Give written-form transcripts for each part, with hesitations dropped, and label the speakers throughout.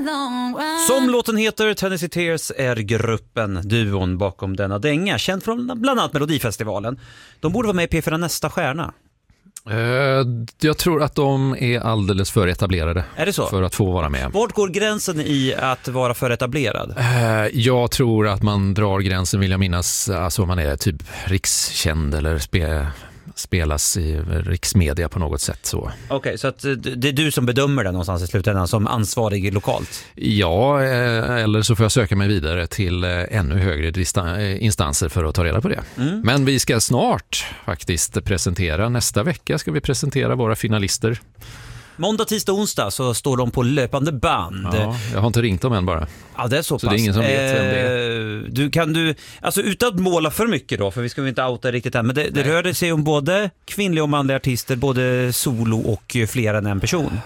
Speaker 1: Som låten heter, Tennessee Tears är gruppen, duon bakom denna dänga, känd från bland annat Melodifestivalen. De borde vara med i P4 Nästa stjärna.
Speaker 2: Jag tror att de är alldeles för etablerade.
Speaker 1: Är det så?
Speaker 2: För att få vara med.
Speaker 1: Vart går gränsen i att vara för etablerad?
Speaker 2: Jag tror att man drar gränsen, vill jag minnas, alltså om man är typ rikskänd eller spelas i riksmedia på något sätt.
Speaker 1: Okej, så att det är du som bedömer det någonstans i slutändan som ansvarig lokalt?
Speaker 2: Ja, eller så får jag söka mig vidare till ännu högre instanser för att ta reda på det. Men vi ska snart faktiskt presentera, nästa vecka ska vi presentera våra finalister.
Speaker 1: Måndag, tisdag, onsdag så står de på löpande band.
Speaker 2: Ja, jag har inte ringt dem än bara.
Speaker 1: Ja, det är så
Speaker 2: pass.
Speaker 1: Så
Speaker 2: det är ingen som vet vem det är.
Speaker 1: Kan du, alltså utan att måla för mycket då, för vi ska inte outa riktigt än, men det rör sig om både kvinnliga och manliga artister, både solo och fler än en person.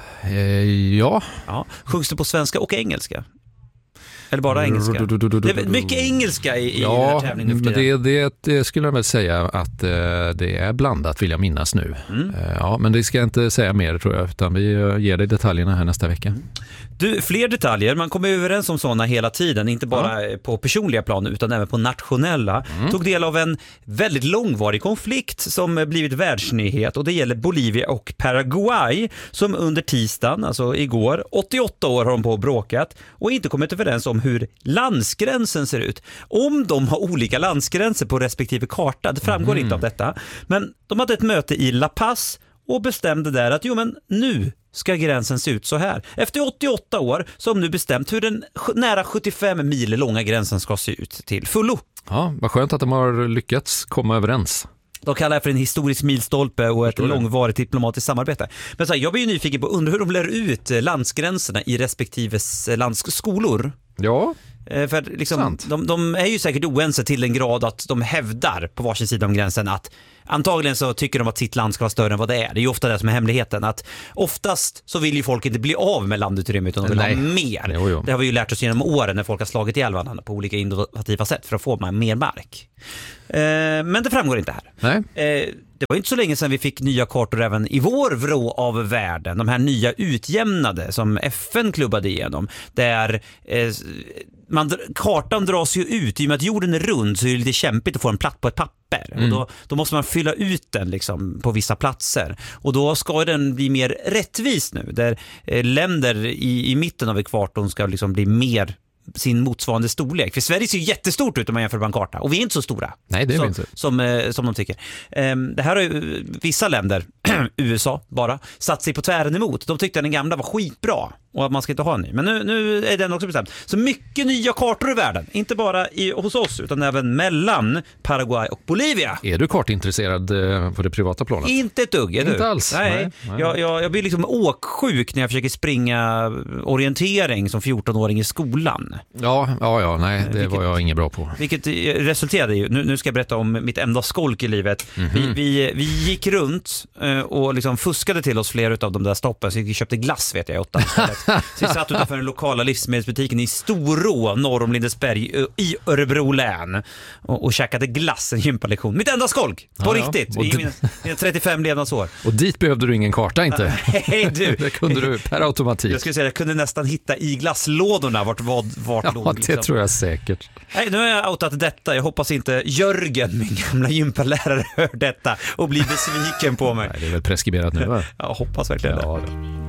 Speaker 2: Ja.
Speaker 1: Sjungs det på svenska och engelska? Eller bara engelska? Det är mycket engelska i den här tävlingen nu för tiden.
Speaker 2: Men det skulle jag väl säga att det är blandat, vill jag minnas nu. Ja, men det ska jag inte säga mer, tror jag, utan vi ger dig detaljerna här nästa vecka.
Speaker 1: Du, fler detaljer, man kommer överens om sådana hela tiden, inte bara på personliga plan utan även på nationella. Tog del av en väldigt långvarig konflikt som blivit världsnyhet, och det gäller Bolivia och Paraguay som under tisdagen, alltså igår, 88 år har de på bråkat och inte kommit överens om hur landsgränsen ser ut. Om de har olika landsgränser på respektive karta, det framgår inte av detta. Men de hade ett möte i La Paz och bestämde där att nu ska gränsen se ut så här. Efter 88 år så har de nu bestämt hur den nära 75 mil långa gränsen ska se ut till fullo.
Speaker 2: Ja, vad skönt att de har lyckats komma överens.
Speaker 1: De kallar det för en historisk milstolpe och ett långvarigt diplomatiskt samarbete. Men så här, jag blir ju nyfiken på hur de lär ut landsgränserna i respektive landsskolor.
Speaker 2: Ja,
Speaker 1: för liksom, de är ju säkert oense till en grad att de hävdar på varsin sida om gränsen att antagligen så tycker de att sitt land ska vara större än vad det är. Det är ju ofta det som är hemligheten, att oftast så vill ju folk inte bli av med landutrymmet utan de vill ha mer.
Speaker 2: Jo.
Speaker 1: Det har vi ju lärt oss genom åren när folk har slagit ihjäl varandra på olika innovativa sätt för att få mer mark. Men det framgår inte här.
Speaker 2: Nej.
Speaker 1: Det var inte så länge sedan vi fick nya kartor även i vår vrå av världen. De här nya utjämnade som FN klubbade igenom. Där kartan dras ju ut. I och med att jorden är rund så är det lite kämpigt att få en platt på ett papper. Och då måste man fylla ut den liksom på vissa platser. Och då ska den bli mer rättvis nu. Där länder i mitten av ekvatorn ska liksom bli mer sin motsvarande storlek. För Sverige ser ju jättestort ut om man jämför med en karta. Och vi är inte så stora.
Speaker 2: Nej, det är vi inte.
Speaker 1: Som de tycker. Det här har ju vissa länder, USA bara, satt sig på tvären emot. De tyckte att den gamla var skitbra och att man ska inte ha en ny. Men nu är den också bestämt. Så mycket nya kartor i världen. Inte bara hos oss utan även mellan Paraguay och Bolivia.
Speaker 2: Är du kartintresserad på det privata planet?
Speaker 1: Inte ett dugg, är du?
Speaker 2: Inte alls.
Speaker 1: Nej. Jag blir liksom åksjuk när jag försöker springa orientering som 14-åring i skolan. Ja, nej, det var jag ingen bra på. Vilket resulterade ju, nu ska jag berätta om mitt enda skolk i livet. Vi gick runt och liksom fuskade till oss flera av de där stoppen, så vi köpte glass vet jag i 8. Så vi satt utanför den lokala livsmedelsbutiken i Storå, norr om Lindesberg i Örebro län och käkade glass en gympalektion. Mitt enda skolk, på riktigt, i mina 35 levnadsår.
Speaker 2: Och dit behövde du ingen karta inte.
Speaker 1: Hej du.
Speaker 2: Det kunde du per automatik.
Speaker 1: Jag skulle säga, jag kunde nästan hitta i glasslådorna vart låg.
Speaker 2: Ja, det tror jag säkert.
Speaker 1: Nej, nu har jag outat detta. Jag hoppas inte Jörgen, min gamla gympalärare, hör detta och blir besviken på mig.
Speaker 2: Nej, det är väl preskriberat nu, va?
Speaker 1: Jag hoppas verkligen det.